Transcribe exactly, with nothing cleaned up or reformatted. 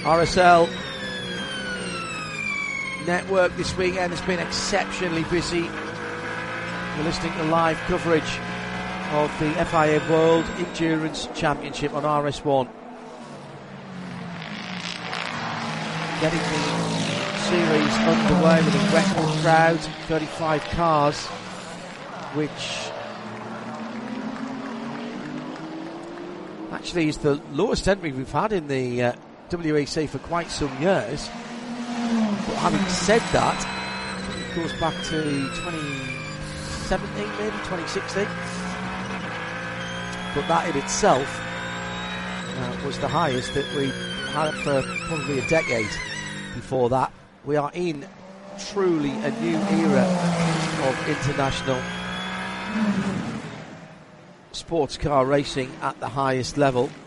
R S L network this weekend has been exceptionally busy. You're listening to live coverage of the F I A World Endurance Championship on R S one. Getting the series underway with a record crowd, thirty-five cars, which actually is the lowest entry we've had in the uh, W E C for quite some years. But having said that, it goes back to twenty seventeen, maybe twenty sixteen. But that in itself uh, was the highest that we had for probably a decade before that. We are in truly a new era of international sports car racing at the highest level.